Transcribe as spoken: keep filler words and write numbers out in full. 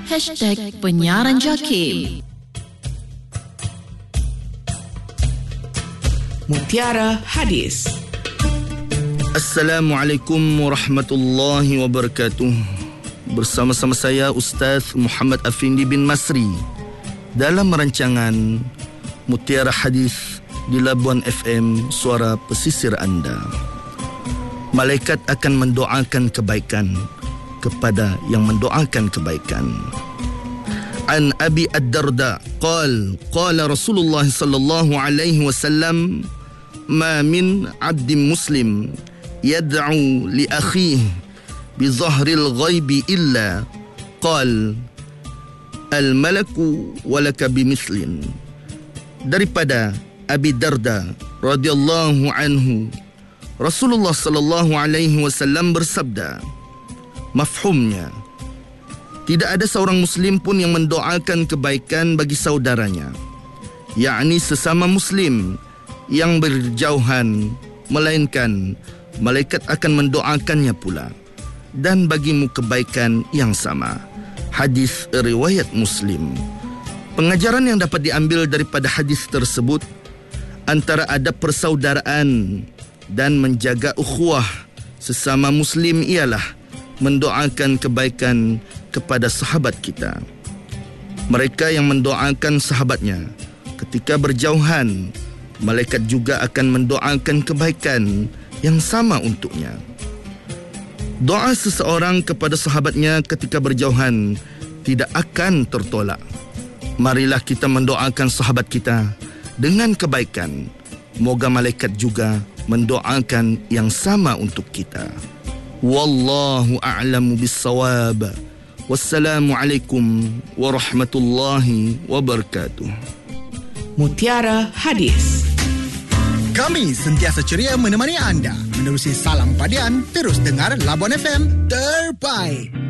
Hashtag Penyiaran Jakim. Mutiara Hadis. Assalamualaikum warahmatullahi wabarakatuh. Bersama-sama saya Ustaz Muhammad Afindi bin Masri dalam rancangan Mutiara Hadis di Labuan F M, suara pesisir anda. Malaikat akan mendoakan kebaikan kepada yang mendoakan kebaikan. An Abi Ad-Darda qala qala Rasulullah sallallahu alaihi wasallam ma min 'abdin muslim yad'u li akhihi bi zahril ghaibi illa qala al malaku walaka bimithlin. Daripada Abi Darda radhiyallahu anhu, Rasulullah sallallahu alaihi wasallam bersabda, mafhumnya, tidak ada seorang muslim pun yang mendoakan kebaikan bagi saudaranya, yakni sesama muslim yang berjauhan, melainkan malaikat akan mendoakannya pula dan bagimu kebaikan yang sama. Hadis riwayat Muslim. Pengajaran yang dapat diambil daripada hadis tersebut antara adab persaudaraan dan menjaga ukhuwah sesama muslim ialah mendoakan kebaikan kepada sahabat kita. Mereka yang mendoakan sahabatnya ketika berjauhan, malaikat juga akan mendoakan kebaikan yang sama untuknya. Doa seseorang kepada sahabatnya ketika berjauhan tidak akan tertolak. Marilah kita mendoakan sahabat kita dengan kebaikan. Moga malaikat juga mendoakan yang sama untuk kita. Wallahu a'lamu bis-shawab. Wassalamualaikum warahmatullahi wabarakatuh. Mutiara Hadis. Kami sentiasa ceria menemani anda. Menerusi salam padian, terus dengar Labuan F M terbaik.